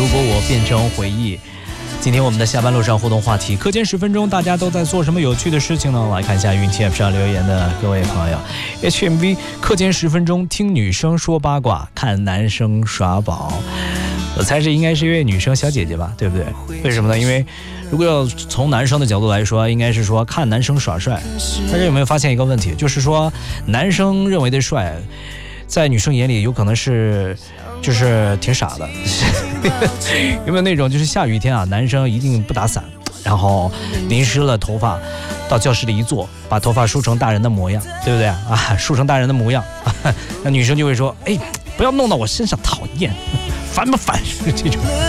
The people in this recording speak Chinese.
如果我变成回忆。今天我们的下班路上互动话题，课间10分钟，大家都在做什么有趣的事情呢？来看一下云 TF 上留言的各位朋友。HMV 课间10分钟，听女生说八卦，看男生耍宝。我猜这应该是一位女生小姐姐吧，对不对？为什么呢？因为如果要从男生的角度来说，应该是说看男生耍帅。大家有没有发现一个问题，就是说男生认为的帅，在女生眼里有可能是就是挺傻的。有没有那种就是下雨天啊，男生一定不打伞，然后淋湿了头发，到教室里一坐，把头发梳成大人的模样，对不对啊？梳成大人的模样，那女生就会说：“哎，不要弄到我身上，讨厌，烦不烦？”这种。